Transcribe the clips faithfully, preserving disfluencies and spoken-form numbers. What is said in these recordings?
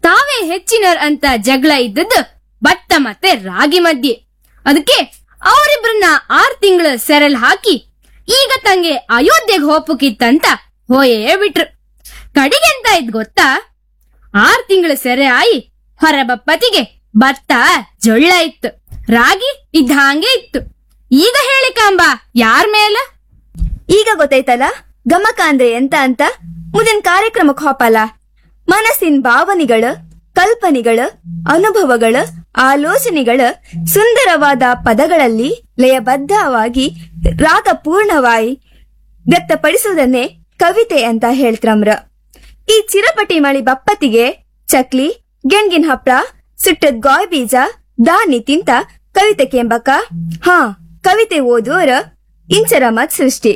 ತಾವೇ ಹೆಚ್ಚಿನರ್ ಅಂತ ಜಗಳ ಇದ್ದದ್ದು ಭತ್ತ ಮತ್ತೆ ರಾಗಿ ಮಧ್ಯೆ. ಅದಕ್ಕೆ ಅವರಿಬ್ರನ್ನ ಆರ್ ತಿಂಗಳ ಸೆರೆಲ್ ಹಾಕಿ ಈಗ ತಂಗೆ ಅಯೋಧ್ಯೆಗೆ ಹೋಪಕ್ಕಿತ್ತಂತ ಹೋಯೇ ಬಿಟ್ರು. ಕಡಿಗೆಂತ ಇದ್ ಗೊತ್ತಾ, ಆರ್ ತಿಂಗಳ ಸೆರೆ ಆಯಿ ಹೊರಬಪ್ಪತಿಗೆ ಭತ್ತ ಜೊಳ್ಳ ಇತ್ತು, ರಾಗಿ ಇದ್ದ ಹಾಗೆ ಇತ್ತು. ಈಗ ಹೇಳಿ ಕಾಂಬ ಯಾರ್ ಮೇಲ? ಈಗ ಗೊತ್ತಾಯ್ತಲ್ಲ ಗಮಕ ಅಂದ್ರೆ ಎಂತ ಅಂತ. ಮುಂದಿನ ಕಾರ್ಯಕ್ರಮಕ್ಕೆ ಹೋಪಲ್ಲ. ಮನಸ್ಸಿನ ಭಾವನೆಗಳ, ಕಲ್ಪನೆಗಳ, ಅನುಭವಗಳ, ಆಲೋಚನೆಗಳ ಸುಂದರವಾದ ಪದಗಳಲ್ಲಿ ಲಯಬದ್ಧವಾಗಿ ರಾಗಪೂರ್ಣವಾಗಿ ವ್ಯಕ್ತಪಡಿಸುವುದನ್ನೇ ಕವಿತೆ ಅಂತ ಹೇಳ್ತ್ರಮ್ರ. ಈ ಚಿರಪಟಿ ಮಳಿ ಬಪ್ಪತ್ತಿಗೆ ಚಕ್ಲಿ, ಗೆಣ್ಗಿನ ಹಪ್ಳ, ಸುಟ್ಟದ್ ಗಾಯ್ ಬೀಜ, ದಾನಿ ತಿಂತ ಕವಿತೆ ಕೆಂಬಕ. ಹಾ, ಕವಿತೆ ಓದುವರ ಇಂಚರ ಮತ್ ಸೃಷ್ಟಿ.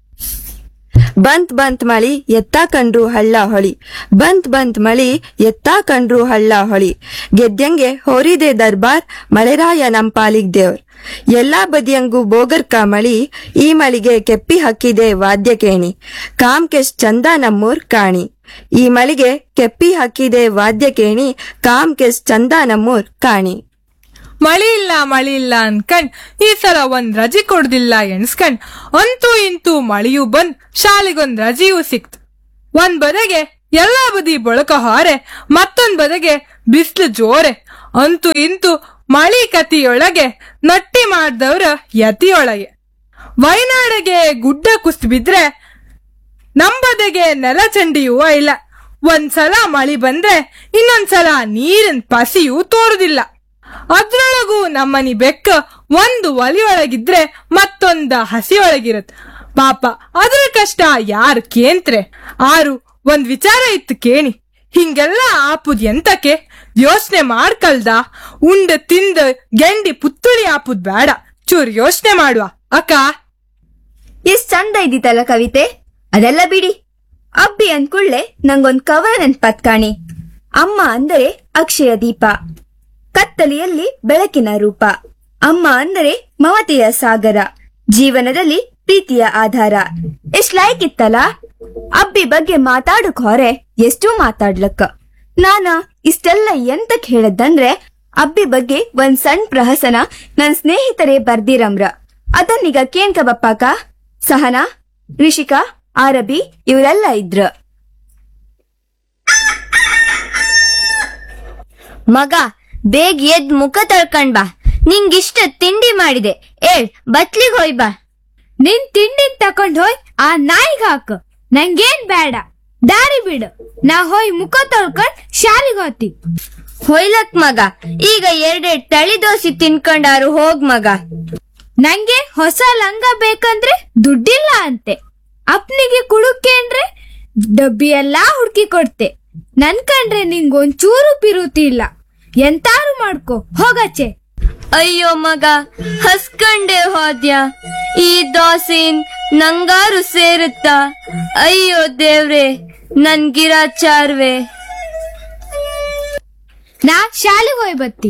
ಬಂತ್ ಬಂತ್ ಮಳಿ ಎತ್ತಾ ಕಂಡ್ರು ಹಳ್ಳ ಹೊಳಿ, ಬಂತ್ ಬಂತ್ ಮಳಿ ಎತ್ತಾ ಕಂಡ್ರು ಹಳ್ಳ ಹೊಳಿ. ಗೆದ್ದಂಗೆ ಹೋರಿದೆ ದರ್ಬಾರ್, ಮಳೆರಾಯ ನಂಪಾಲಿಗ್ ದೇವ್ರ್. ಎಲ್ಲಾ ಬದಿಯಂಗೂ ಬೋಗರ್ಕ ಮಳಿ, ಈ ಮಳಿಗೆ ಕೆಪ್ಪಿ ಹಕ್ಕಿದೆ ವಾದ್ಯ ಕೇಣಿ. ಕಾಮ್ಕೆಶ್ ಚಂದ ನಮ್ಮೂರ್ ಕಾಣಿ, ಈ ಮಳಿಗೆ ಕೆಪ್ಪಿ ಹಕ್ಕಿದೆ ವಾದ್ಯ ಕೇಣಿ. ಕಾಮ್ಕೆಶ್ ಚಂದ ನಮ್ಮೂರ್ ಕಾಣಿ. ಮಳಿ ಇಲ್ಲ ಮಳಿ ಇಲ್ಲ ಅನ್ಕಂಡ್ ಈ ಸಲ ಒಂದ್ ರಜೆ ಕೊಡ್ದಿಲ್ಲ ಎಣ್ಸ್ಕಂಡ್ ಅಂತೂ ಇಂತೂ ಮಳಿಯೂ ಬಂದ್ ಶಾಲೆಗೊಂದ್ ರಜೆಯೂ ಸಿಕ್ತು. ಒಂದ್ ಬದಗೆ ಎಲ್ಲಾ ಬದಿ ಬಳಕ ಹಾರೆ, ಮತ್ತೊಂದ್ ಬದಗೆ ಬಿಸ್ಲು ಜೋರೆ. ಅಂತೂ ಇಂತೂ ಮಳಿ ಕತಿಯೊಳಗೆ ನಟ್ಟಿ ಮಾಡ್ದವ್ರ ಯತಿಯೊಳಗೆ. ವಯನಾಡಿಗೆ ಗುಡ್ಡ ಕುಸ್ತ್ ಬಿದ್ರೆ ನಂಬದೆಗೆ ನೆಲ ಚಂಡಿಯೂ ಇಲ್ಲ. ಒಂದ್ಸಲ ಮಳಿ ಬಂದ್ರೆ ಇನ್ನೊಂದ್ಸಲ ನೀರಿನ ಪಸಿಯೂ ತೋರುದಿಲ್ಲ. ಅದ್ರೊಳಗೂ ನಮ್ಮನಿ ಬೆಕ್ಕ ಒಂದು ಒಲಿಯೊಳಗಿದ್ರೆ ಮತ್ತೊಂದ ಹಸಿಯೊಳಗಿರತ್. ಪಾಪ ಅದ್ರ ಕಷ್ಟ ಯಾರ್ ಕೇಂತ್ರೆ. ಆರು ಒಂದ್ ವಿಚಾರ ಇತ್ತು ಕೇಣಿ. ಹಿಂಗೆಲ್ಲ ಆಪುದ್ ಎಂತಕ್ಕೆ ಯೋಚನೆ ಮಾಡ್ಕಲ್ದ. ಉಂಡ ತಿಂದ ಗೆಂಡಿ ಪುತ್ತುಳಿ ಆಪುದ್ ಬೇಡ, ಚೂರ್ ಯೋಚನೆ ಮಾಡುವ ಅಕ್ಕ. ಎಷ್ಟ್ ಚಂದ ಇದ್ದಿತ್ತಲ್ಲ ಕವಿತೆ. ಅದೆಲ್ಲ ಬಿಡಿ. ಅಬ್ಬಿ ಅಂದ್ಕುಳ್ಳೆ ನಂಗೊಂದ್ ಕವನ ನೆನ್ಪತ್ ಕಾಣಿ. ಅಮ್ಮ ಅಂದರೆ ಅಕ್ಷಯ ದೀಪ, ಕತ್ತಲೆಯಲ್ಲಿ ಬೆಳಕಿನ ರೂಪ. ಅಮ್ಮ ಅಂದರೆ ಮಮತೆಯ ಸಾಗರ, ಜೀವನದಲ್ಲಿ ಪ್ರೀತಿಯ ಆಧಾರ. ಎಷ್ಟ್ ಲೈಕ್ ಇತ್ತಲ್ಲ. ಅಬ್ಬಿ ಬಗ್ಗೆ ಮಾತಾಡಕ್ ಹೊರೆ ಎಷ್ಟೂ ಮಾತಾಡ್ಲಕ್ಕ. ನಾನ ಇಷ್ಟೆಲ್ಲ ಎಂತಕ್ ಹೇಳದಂದ್ರೆ ಅಬ್ಬಿ ಬಗ್ಗೆ ಒಂದ್ ಸಣ್ಣ ಪ್ರಹಸನ ನನ್ ಸ್ನೇಹಿತರೇ ಬರ್ದಿರಮ್ರ. ಅದನ್ನೀಗ ಕೇನ್ಕ ಬಪ್ಪಾಕ. ಸಹನಾ, ರಿಷಿಕಾ, ಆರಬಿ ಇವರೆಲ್ಲ ಇದ್ರ. ಮಗ ಬೇಗ ಎದ್ ಮುಖ ತೊಳ್ಕೊಂಡ್ ಬಾ. ನಿಂಗಿಷ್ಟ ತಿಂಡಿ ಮಾಡಿದೆ, ಏಳ್ ಬತ್ಲಿಗ್ ಹೋಯ್ ಬಾ. ನಿನ್ ತಿಂಡಿನ್ ತಕೊಂಡ್ ಹೋಯ್ ಆ ನಾಯಿಗ್ ಹಾಕು, ನಂಗೇನ್ ಬೇಡ. ದಾರಿ ಬಿಡು, ನಾ ಹೋಯ್ ಮುಖ ತೊಳ್ಕೊಂಡ್ ಶಾಲಿಗ್ ಹೋತಿ. ಹೊಯ್ಲಕ್ ಮಗ, ಈಗ ಎರಡೆರಡ್ ತಳಿ ದೋಸೆ ತಿನ್ಕೊಂಡಾರು ಹೋಗ್ ಮಗ. ನಂಗೆ ಹೊಸ ಲಂಗ ಬೇಕಂದ್ರೆ ದುಡ್ಡಿಲ್ಲ ಅಂತೆ. ಅಪ್ನಿಗೆ ಕುಡುಕೆ ಅಂದ್ರೆ ಡಬ್ಬಿ ಎಲ್ಲಾ ಹುಡ್ಕಿ ಕೊಡ್ತೆ. ನನ್ ಕಂಡ್ರೆ ನಿಂಗೊಂಚೂರು ಪಿರುತಿ ಇಲ್ಲ. ಎಂತಾರು ಮಾಡ್ಕೊ ಹೋಗಚ್ಚೆ. ಅಯ್ಯೋ ಮಗ, ಹಸ್ಕಂಡೆ ಹೋದ್ಯ. ಈ ದೋಸೆನ್ ನಂಗಾರು ಸೇರುತ್ತ. ಅಯ್ಯೋ ದೇವ್ರೆ, ನನ್ ಗಿರಾಚಾರ್ವೆ. ನಾ ಶಾಲೆಗೆ ಹೋಯ್ ಬತ್ತಿ.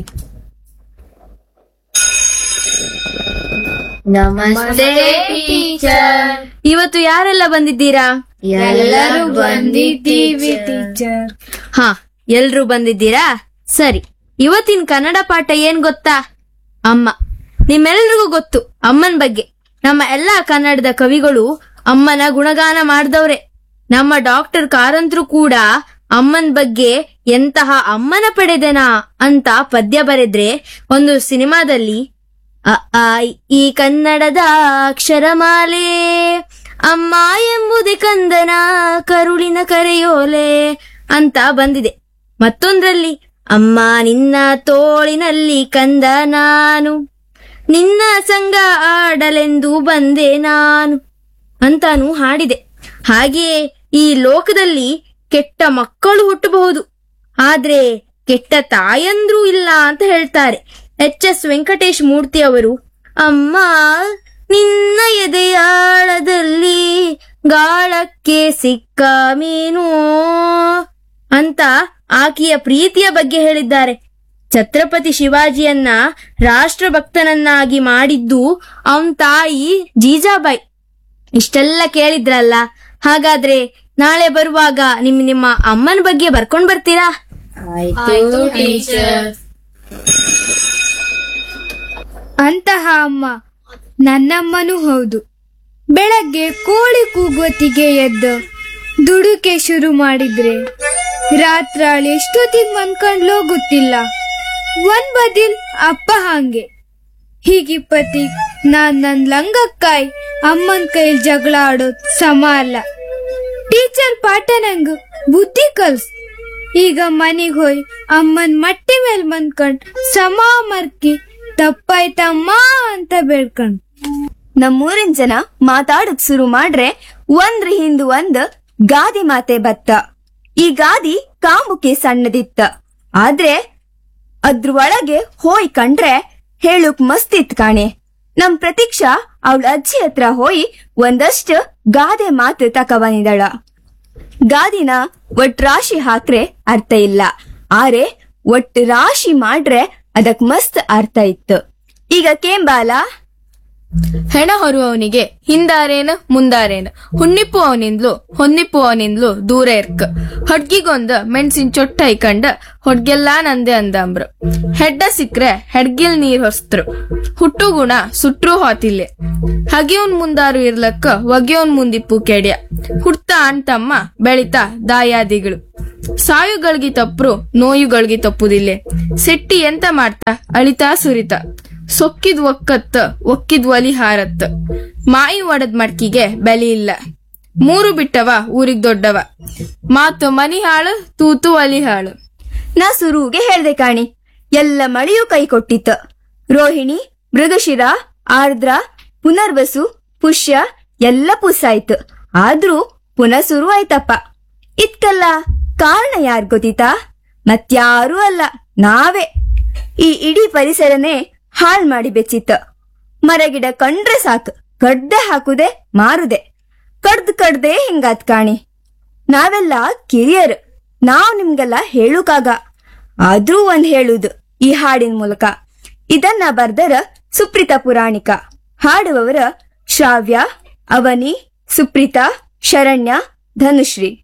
ನಮಸ್ತೆ ಟೀಚರ್. ಇವತ್ತು ಯಾರೆಲ್ಲ ಬಂದಿದ್ದೀರಾ? ಎಲ್ಲರೂ ಬಂದಿದ್ದೀವಿ ಟೀಚರ್. ಹಾ, ಎಲ್ರೂ ಬಂದಿದ್ದೀರಾ? ಸರಿ. ಇವತ್ತಿನ ಕನ್ನಡ ಪಾಠ ಏನ್ ಗೊತ್ತಾ? ಅಮ್ಮ. ನಿಮ್ಮೆಲ್ರಿಗೂ ಗೊತ್ತು ಅಮ್ಮನ್ ಬಗ್ಗೆ. ನಮ್ಮ ಎಲ್ಲಾ ಕನ್ನಡದ ಕವಿಗಳು ಅಮ್ಮನ ಗುಣಗಾನ ಮಾಡ್ದವ್ರೆ. ನಮ್ಮ ಡಾಕ್ಟರ್ ಕಾರಂತ್ರು ಕೂಡ ಅಮ್ಮನ್ ಬಗ್ಗೆ ಎಂತಹ ಅಮ್ಮನ ಪಡೆದೆನಾ ಅಂತ ಪದ್ಯ ಬರೆದ್ರೆ ಒಂದು ಸಿನಿಮಾದಲ್ಲಿ ಅ ಆ ಈ ಕನ್ನಡದ ಅಕ್ಷರಮಾಲೆ, ಅಮ್ಮ ಎಂಬುದೇ ಕಂದನ ಕರುಳಿನ ಕರೆಯೋಲೆ ಅಂತ ಬಂದಿದೆ. ಮತ್ತೊಂದ್ರಲ್ಲಿ ಅಮ್ಮ ನಿನ್ನ ತೋಳಿನಲ್ಲಿ ಕಂದ ನಾನು, ನಿನ್ನ ಸಂಗ ಆಡಲೆಂದು ಬಂದೆ ನಾನು ಅಂತಾನು ಹಾಡಿದೆ. ಹಾಗೆಯೇ ಈ ಲೋಕದಲ್ಲಿ ಕೆಟ್ಟ ಮಕ್ಕಳು ಹುಟ್ಟಬಹುದು, ಆದ್ರೆ ಕೆಟ್ಟ ತಾಯಂದ್ರೂ ಇಲ್ಲ ಅಂತ ಹೇಳ್ತಾರೆ. ಎಚ್ ಎಸ್ ವೆಂಕಟೇಶ್ ಮೂರ್ತಿ ಅವರು ಅಮ್ಮ ನಿನ್ನ ಎದೆಯಾಳದಲ್ಲಿ ಗಾಳಕ್ಕೆ ಸಿಕ್ಕ ಮೀನು ಅಂತ ಆಕೆಯ ಪ್ರೀತಿಯ ಬಗ್ಗೆ ಹೇಳಿದ್ದಾರೆ. ಛತ್ರಪತಿ ಶಿವಾಜಿಯನ್ನ ರಾಷ್ಟ್ರಭಕ್ತನನ್ನಾಗಿ ಮಾಡಿದ್ದು ಅವನ್ ತಾಯಿ ಜೀಜಾಬಾಯಿ. ಇಷ್ಟೆಲ್ಲ ಕೇಳಿದ್ರಲ್ಲ, ಹಾಗಾದ್ರೆ ನಾಳೆ ಬರುವಾಗ ನಿಮ್ ನಿಮ್ಮ ಅಮ್ಮನ ಬಗ್ಗೆ ಬರ್ಕೊಂಡ್ ಬರ್ತೀರಾ? ಅಂತಹ ಅಮ್ಮ ನನ್ನಮ್ಮನೂ ಹೌದು. ಬೆಳಗ್ಗೆ ಕೋಳಿ ಕೂಗೋತಿಗೆ ಎದ್ದು ದುಡುಕೆ ಶುರು ಮಾಡಿದ್ರೆ ರಾತ್ರಾಳಿ ಎಷ್ಟೊತ್ತಿಗೆ ಮನ್ಕೊಂಡ್ಲೋ ಗೊತ್ತಿಲ್ಲ. ಒಂದ್ ಬದಿಲ್ ಅಪ್ಪ ಹಾಂಗೆ ಹೀಗಿಪ್ಪತ್ತಿ ನಾನ್ ನನ್ ಲಂಗಕ್ಕಾಯ್ ಅಮ್ಮನ್ ಕೈಲ್ ಜಗಳ ಆಡೋದ್ ಸಮ ಅಲ್ಲ. ಟೀಚರ್ ಪಾಠ ನಂಗ್ ಬುದ್ಧಿ ಕಲ್ಸ್. ಈಗ ಮನಿಗ್ ಹೋಯ್ ಅಮ್ಮನ್ ಮಟ್ಟಿ ಮೇಲ್ ಮನ್ಕೊಂಡ್ ಸಮ ಮರ್ಕಿ ತಪ್ಪಾಯ್ತಮ್ಮ ಅಂತ ಬೇಡ್ಕೊಂಡ್. ನಮ್ಮೂರಿನ ಜನ ಮಾತಾಡಕ್ ಶುರು ಮಾಡ್ರೆ ಒಂದ್ರ ಹಿಂದು ಒಂದ್ ಗಾದಿ ಮಾತೆ ಬತ್ತ. ಈ ಗಾದಿ ಕಾಮುಕೆ ಸಣ್ಣದಿತ್ತ, ಆದ್ರೆ ಅದ್ರೊಳಗೆ ಹೋಯ್ ಕಂಡ್ರೆ ಹೇಳುಕ್ ಮಸ್ತಿತ್ ಕಾಣೆ. ನಮ್ ಪ್ರತೀಕ್ಷಾ ಅವಳ ಅಜ್ಜಿ ಹತ್ರ ಹೋಯಿ ಒಂದಷ್ಟು ಗಾದೆ ಮಾತು ತಕಬಂದಿದಳ. ಗಾದಿನ ಒಟ್ ರಾಶಿ ಹಾಕ್ರೆ ಅರ್ಥ ಇಲ್ಲ, ಆರೆ ಒಟ್ ರಾಶಿ ಮಾಡ್ರೆ ಅದಕ್ ಮಸ್ತ್ ಅರ್ಥ ಇತ್ತು. ಈಗ ಕೇಂಬಾಲ ಹೆಣ ಹೊರುವವನಿಗೆ ಹಿಂದಾರೇನ ಮುಂದಾರೇನ, ಹುಣ್ಣಿಪ್ಪು ಅವನಿಂದ್ಲು ಹೊನ್ನಿಪ್ಪು ಅವನಿಂದ್ಲು ದೂರ ಇರ್ಕ. ಹೊಡ್ಗಿಗೊಂದ್ ಮೆಣಸಿನ ಚೊಟ್ಟ ಐಕಂಡ ಹೊಡ್ಗೆಲ್ಲಾ ನಂದೆ ಅಂದಂಬ್ರು. ಹೆಡ್ಡ ಸಿಕ್ರೆ ಹೆಡ್ಗಿಲ್ ನೀರ್ ಹೊಸ್ತರು. ಹುಟ್ಟು ಗುಣ ಸುಟ್ರು ಹೋತಿಲ್ಲೆ. ಹಗಿಯವನ್ ಮುಂದಾರು ಇರ್ಲಕ್ಕ ಒಗೆಯವನ್ ಮುಂದಿಪ್ಪು ಕೆಡ್ಯ. ಹುಡ್ತಾ ಅಣ್ತಮ್ಮ ಬೆಳಿತಾ ದಾಯಾದಿಗಳು. ಸಾಯುಗಳ್ಗಿ ತಪ್ಪರು ನೋಯುಗಳ್ಗಿ ತಪ್ಪುದಿಲ್ಲೆ. ಸೆಟ್ಟಿ ಎಂತ ಮಾಡ್ತಾ ಅಳಿತಾ ಸುರಿತ. ಸೊಕ್ಕಿದ್ ಒಕ್ಕತ್ತ ಒಕ್ಕಿದ್ ಒಲಿ ಹಾರತ್ತ. ಮಾಯಿ ಒಡದ್ ಮಡ್ಕಿಗೆ ಬೆಲಿ ಇಲ್ಲ. ಮೂರು ಬಿಟ್ಟವ ಊರಿಗ್ ದೊಡ್ಡವ. ಮಾತು ಮನಿ ಹಾಳು ತೂತು ಒಲಿ ಹಾಳು. ನಾ ಸುರುಗೆ ಹೇಳ್ದೆ ಕಾಣಿ, ಎಲ್ಲ ಮಳೆಯೂ ಕೈ ಕೊಟ್ಟಿತ್ತ. ರೋಹಿಣಿ, ಮೃಗಶಿರ, ಆರ್ದ್ರ, ಪುನರ್ವಸು, ಪುಷ್ಯ ಎಲ್ಲ ಪುಸ್ಸಾಯ್ತು. ಆದ್ರೂ ಪುನಃ ಶುರು ಆಯ್ತಪ್ಪ. ಇದ್ಕಲ್ಲ ಕಾರಣ ಯಾರ್ ಗೊತ್ತಿತಾ? ಮತ್ಯಾರೂ ಅಲ್ಲ, ನಾವೇ. ಈ ಇಡೀ ಪರಿಸರನೇ ಹಾಳ್ ಮಾಡಿ ಬೆಚ್ಚಿತ್ತ. ಮರಗಿಡ ಕಂಡ್ರೆ ಸಾಕು ಗಡ್ಡೆ ಹಾಕುದೆ ಮಾರುದೆ. ಕಡ್ದ್ ಕಡ್ದೆ ಹಿಂಗಾತ್ ಕಾಣಿ. ನಾವೆಲ್ಲ ಕಿರಿಯರು, ನಾವ್ ನಿಮ್ಗೆಲ್ಲ ಹೇಳುಕಾಗ. ಆದ್ರೂ ಒಂದ್ ಹೇಳುದು ಈ ಹಾಡಿನ ಮೂಲಕ. ಇದನ್ನ ಬರ್ದರ ಸುಪ್ರೀತಾ ಪುರಾಣಿಕ. ಹಾಡುವವರ ಶ್ರಾವ್ಯ, ಅವನಿ, ಸುಪ್ರೀತಾ, ಶರಣ್ಯ, ಧನುಶ್ರೀ.